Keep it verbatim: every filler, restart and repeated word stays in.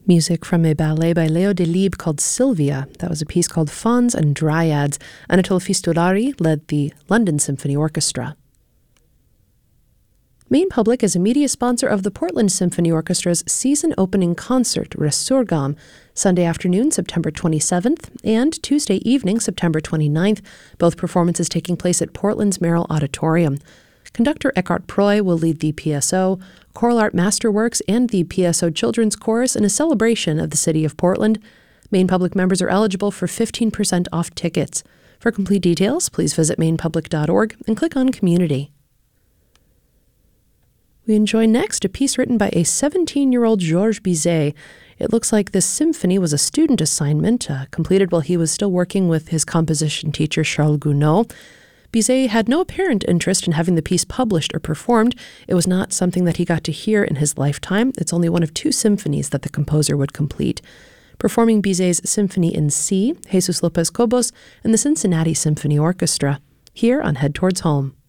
Music from a ballet by Leo Delibes called Sylvia. That was a piece called Fauns and Dryads. Anatole Fistolari led the London Symphony Orchestra. Maine Public is a media sponsor of the Portland Symphony Orchestra's season opening concert, Resurgam, Sunday afternoon, September twenty-seventh, and Tuesday evening, September twenty-ninth, both performances taking place at Portland's Merrill Auditorium. Conductor Eckhart Proy will lead the P S O, Choral Art Masterworks, and the P S O Children's Chorus in a celebration of the city of Portland. Maine Public members are eligible for fifteen percent off tickets. For complete details, please visit maine public dot org and click on Community. We enjoy next a piece written by a seventeen-year-old Georges Bizet. It looks like this symphony was a student assignment, uh, completed while he was still working with his composition teacher Charles Gounod. Bizet had no apparent interest in having the piece published or performed. It was not something that he got to hear in his lifetime. It's only one of two symphonies that the composer would complete. Performing Bizet's Symphony in C, Jesus Lopez Cobos and the Cincinnati Symphony Orchestra, here on Head Towards Home.